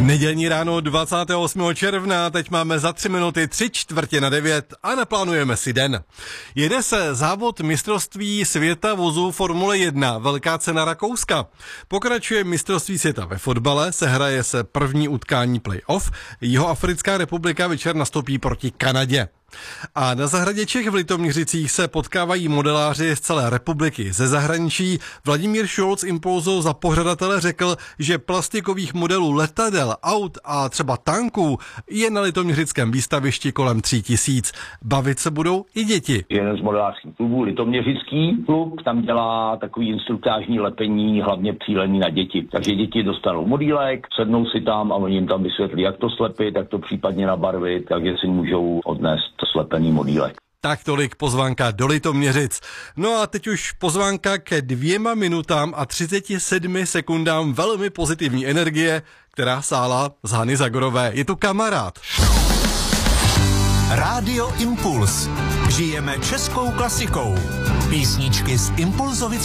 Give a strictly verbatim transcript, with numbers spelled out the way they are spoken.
Nedělní ráno dvacátého osmého června, teď máme za tři minuty tři čtvrtě na devět a naplánujeme si den. Jede se závod mistrovství světa vozů Formule jedna, velká cena Rakouska. Pokračuje mistrovství světa ve fotbale, sehraje se první utkání play-off, Jihoafrická republika večer nastoupí proti Kanadě. A na zahradě Čech v Litoměřicích se potkávají modeláři z celé republiky. Ze zahraničí Vladimír Šolc Impulzu za pořadatele řekl, že plastikových modelů letadel, aut a třeba tanků je na litoměřickém výstavišti kolem tří tisíc. Bavit se budou i děti. Jeden z modelářských klubů, Litoměřický klub, tam dělá takový instruktážní lepení, hlavně cílený na děti. Takže děti dostanou modílek, sednou si tam a oni jim tam vysvětlí, jak to slepit, jak to případně nabarvit, takže si můžou odnést slepený modílek. Tak tolik pozvánka do Litoměřic. No a teď už pozvánka ke dvěma minutám a třiceti sedmi sekundám velmi pozitivní energie, která sála z Hany Zagorové. Je to Kamarád. Rádio Impuls. Žijeme českou klasikou. Písničky z Impulzovy